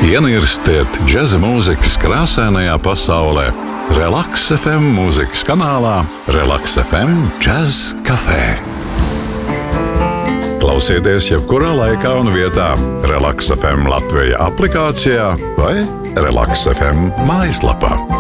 Ienirstiet džeza mūzikas krāsainajā pasaulē. Relaks FM mūzikas kanālā Relaks FM Jazz Café. Klausieties jebkurā laikā un vietā Relaks FM Latvija aplikācijā vai Relaks FM mājaslapā.